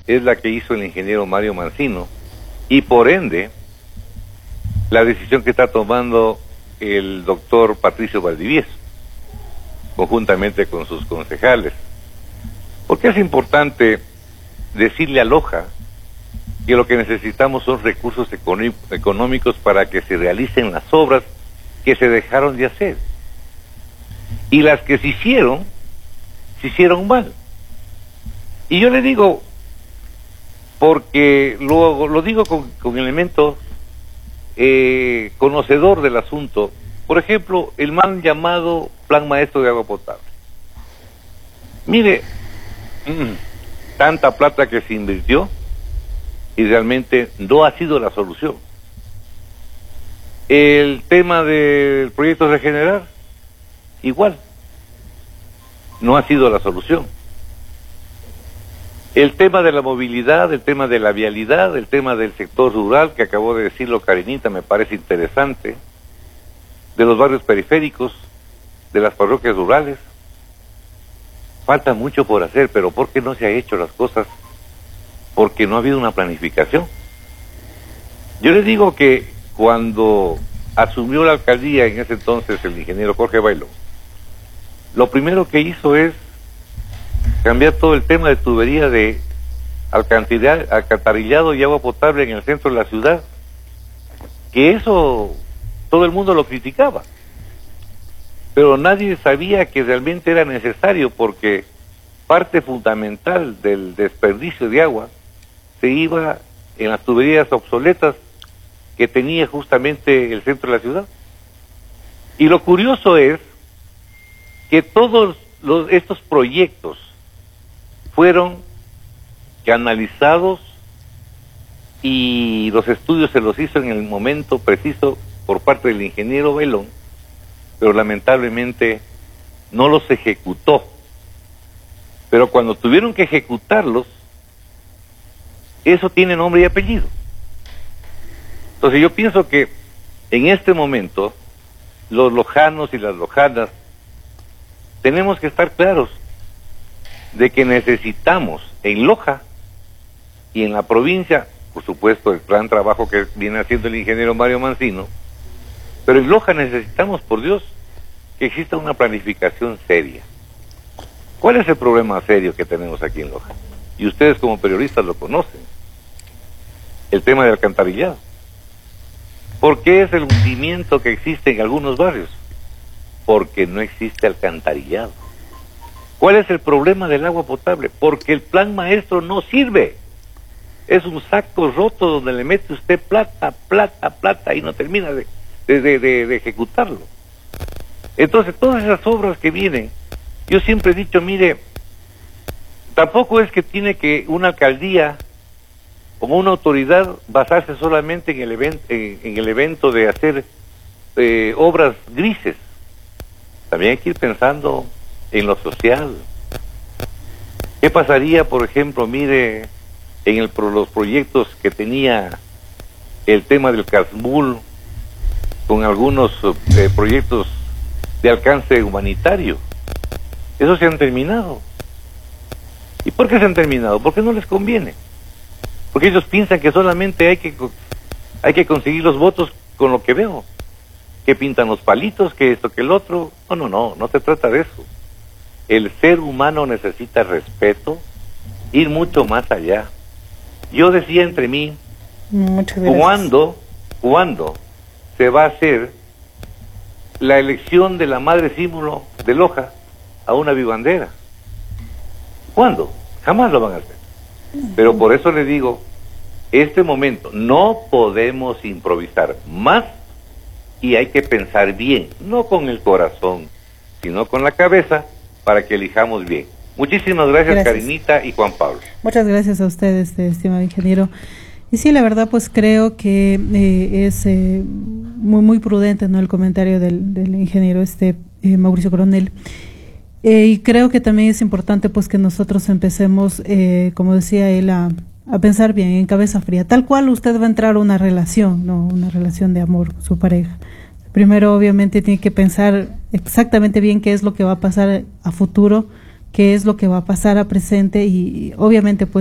es la que hizo el ingeniero Mario Mancino, y por ende, la decisión que está tomando el doctor Patricio Valdivieso, conjuntamente con sus concejales. Porque es importante decirle a Loja que lo que necesitamos son recursos económicos para que se realicen las obras que se dejaron de hacer. Y las que se hicieron mal. Y yo le digo, porque lo digo con elementos conocedor del asunto. Por ejemplo, el mal llamado Plan Maestro de Agua Potable. Mire, tanta plata que se invirtió y realmente no ha sido la solución. El tema del proyecto Regenerar, igual, no ha sido la solución. El tema de la movilidad, el tema de la vialidad, el tema del sector rural, que acabó de decirlo Karinita, me parece interesante, de los barrios periféricos, de las parroquias rurales. Falta mucho por hacer, pero ¿por qué no se ha hecho las cosas? Porque no ha habido una planificación. Yo les digo que cuando asumió la alcaldía en ese entonces el ingeniero Jorge Bailón, lo primero que hizo es cambiar todo el tema de tubería de alcantarillado y agua potable en el centro de la ciudad, que eso todo el mundo lo criticaba, pero nadie sabía que realmente era necesario, porque parte fundamental del desperdicio de agua se iba en las tuberías obsoletas que tenía justamente el centro de la ciudad. Y lo curioso es que todos estos proyectos fueron canalizados y los estudios se los hizo en el momento preciso por parte del ingeniero Bailón, pero lamentablemente no los ejecutó. Pero cuando tuvieron que ejecutarlos, eso tiene nombre y apellido. Entonces yo pienso que en este momento los lojanos y las lojanas tenemos que estar claros de que necesitamos en Loja y en la provincia, por supuesto, el gran trabajo que viene haciendo el ingeniero Mario Mancino, pero en Loja necesitamos, por Dios, que exista una planificación seria. ¿Cuál es el problema serio que tenemos aquí en Loja? Y ustedes como periodistas lo conocen. El tema del alcantarillado. ¿Por qué es el hundimiento que existe en algunos barrios? Porque no existe alcantarillado. ¿Cuál es el problema del agua potable? Porque el plan maestro no sirve. Es un saco roto donde le mete usted plata y no termina de ejecutarlo. Entonces, todas esas obras que vienen, yo siempre he dicho, mire, tampoco es que tiene que una alcaldía, como una autoridad, basarse solamente en el evento de hacer obras grises. También hay que ir pensando en lo social. ¿Qué pasaría, por ejemplo, mire, en los proyectos que tenía el tema del Casmul, con algunos proyectos de alcance humanitario? Esos se han terminado. ¿Y por qué se han terminado? Porque no les conviene. Porque ellos piensan que solamente hay que conseguir los votos con lo que veo. Que pintan los palitos, que esto, que el otro. No se trata de eso. El ser humano necesita respeto, ir mucho más allá. Yo decía entre mí, ¿cuándo se va a hacer la elección de la madre símbolo de Loja a una vivandera? ¿Cuándo? Jamás lo van a hacer. Pero por eso le digo, este momento no podemos improvisar más y hay que pensar bien, no con el corazón, sino con la cabeza, para que elijamos bien. Muchísimas gracias. Karinita y Juan Pablo. Muchas gracias a ustedes, estimado ingeniero. Y sí, la verdad, pues creo que es muy prudente, ¿no?, el comentario del ingeniero Mauricio Coronel. Y creo que también es importante, pues, que nosotros empecemos, como decía él, a pensar bien, en cabeza fría. Tal cual usted va a entrar a una relación, ¿no?, una relación de amor con su pareja. Primero, obviamente, tiene que pensar exactamente bien qué es lo que va a pasar a futuro, qué es lo que va a pasar a presente y obviamente, pues,